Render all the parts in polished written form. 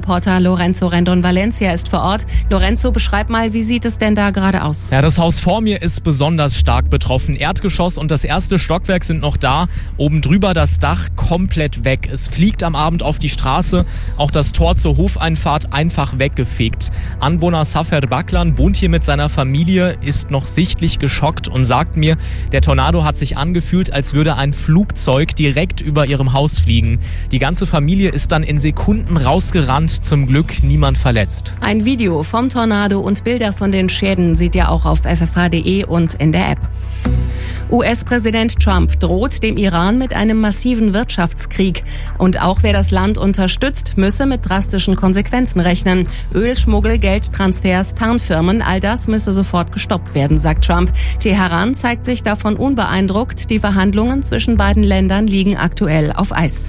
FFH-Reporter Lorenzo Rendon-Valencia ist vor Ort. Lorenzo, beschreib mal, wie sieht es denn da gerade aus? Ja, das Haus vor mir ist besonders stark betroffen. Erdgeschoss und das erste Stockwerk sind noch da. Oben drüber das Dach komplett weg. Es fliegt am Abend auf die Straße. Auch das Tor zur Hofeinfahrt einfach weggefegt. Anwohner Safer Baklan wohnt hier mit seiner Familie, ist noch sichtlich geschockt und sagt mir, der Tornado hat sich angefühlt, als würde ein Flugzeug direkt über ihrem Haus fliegen. Die ganze Familie ist dann in Sekunden rausgerannt, zum Glück niemand verletzt. Ein Video vom Tornado und Bilder von den Schäden seht ihr auch auf ffh.de und in der App. US-Präsident Trump droht dem Iran mit einem massiven Wirtschaftskrieg. Und auch wer das Land unterstützt, müsse mit drastischen Konsequenzen rechnen. Ölschmuggel, Geldtransfers, Tarnfirmen, all das müsse sofort gestoppt werden, sagt Trump. Teheran zeigt sich davon unbeeindruckt. Die Verhandlungen zwischen beiden Ländern liegen aktuell auf Eis.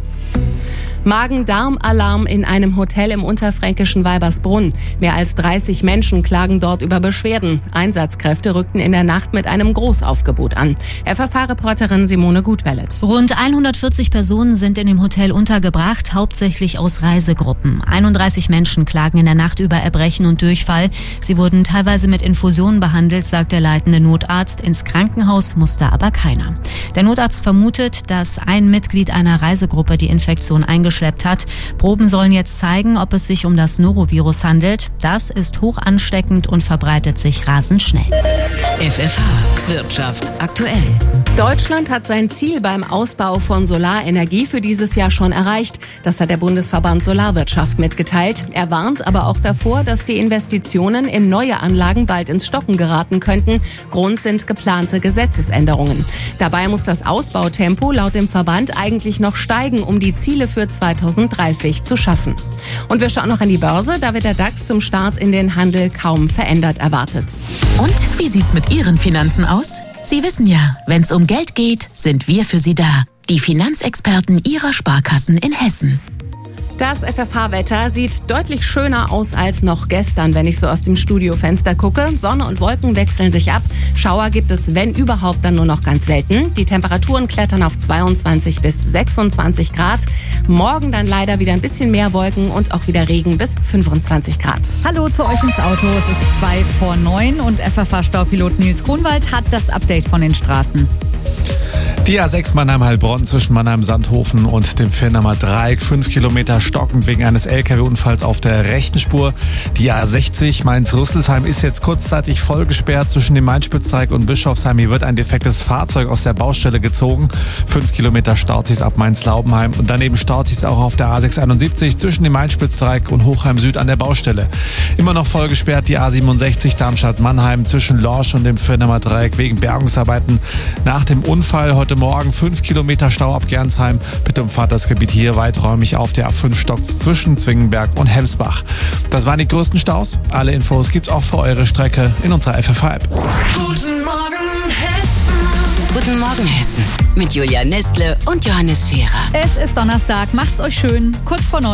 Magen-Darm-Alarm in einem Hotel im unterfränkischen Weibersbrunn. Mehr als 30 Menschen klagen dort über Beschwerden. Einsatzkräfte rückten in der Nacht mit einem Großaufgebot an. FFH-Reporterin Simone Gutwellet. Rund 140 Personen sind in dem Hotel untergebracht, hauptsächlich aus Reisegruppen. 31 Menschen klagen in der Nacht über Erbrechen und Durchfall. Sie wurden teilweise mit Infusionen behandelt, sagt der leitende Notarzt. Ins Krankenhaus musste aber keiner. Der Notarzt vermutet, dass ein Mitglied einer Reisegruppe die Infektion eingeschleppt hat. Proben sollen jetzt zeigen, ob es sich um das Norovirus handelt. Das ist hoch ansteckend und verbreitet sich rasend schnell. FFH Wirtschaft aktuell. Deutschland hat sein Ziel beim Ausbau von Solarenergie für dieses Jahr schon erreicht. Das hat der Bundesverband Solarwirtschaft mitgeteilt. Er warnt aber auch davor, dass die Investitionen in neue Anlagen bald ins Stocken geraten könnten. Grund sind geplante Gesetzesänderungen. Dabei muss das Ausbautempo laut dem Verband eigentlich noch steigen, um die Ziele für 2030 zu schaffen. Und wir schauen noch an die Börse. Da wird der DAX zum Start in den Handel kaum verändert erwartet. Und wie sieht's mit Ihren Finanzen aus? Sie wissen ja, wenn's um Geld geht, sind wir für Sie da. Die Finanzexperten Ihrer Sparkassen in Hessen. Das FFH-Wetter sieht deutlich schöner aus als noch gestern, wenn ich so aus dem Studiofenster gucke. Sonne und Wolken wechseln sich ab. Schauer gibt es, wenn überhaupt, dann nur noch ganz selten. Die Temperaturen klettern auf 22 bis 26 Grad. Morgen dann leider wieder ein bisschen mehr Wolken und auch wieder Regen bis 25 Grad. Hallo zu euch ins Auto. Es ist 8:02 und FFH-Staupilot Nils Grunwald hat das Update von den Straßen. Die A6 Mannheim-Heilbronn zwischen Mannheim-Sandhofen und dem Firnamer Dreieck, 5 Kilometer stockend wegen eines LKW-Unfalls auf der rechten Spur. Die A60 Mainz-Rüsselsheim ist jetzt kurzzeitig voll gesperrt zwischen dem Main-Spitz-Dreieck und Bischofsheim. Hier wird ein defektes Fahrzeug aus der Baustelle gezogen. 5 Kilometer Stautis ab Mainz-Laubenheim und daneben Stautis auch auf der A671 zwischen dem Main-Spitz-Dreieck und Hochheim Süd an der Baustelle. Immer noch voll gesperrt die A67 Darmstadt-Mannheim zwischen Lorsch und dem Firnamer Dreieck wegen Bergungsarbeiten. Nach dem Unfall heute Morgen 5 Kilometer Stau ab Gernsheim. Bitte umfahrt das Gebiet hier weiträumig auf der A5 Stocks zwischen Zwingenberg und Hemsbach. Das waren die größten Staus. Alle Infos gibt's auch für eure Strecke in unserer FFH-App. Guten Morgen Hessen. Guten Morgen Hessen. Mit Julia Nestle und Johannes Scherer. Es ist Donnerstag. Macht's euch schön. Kurz vor 9.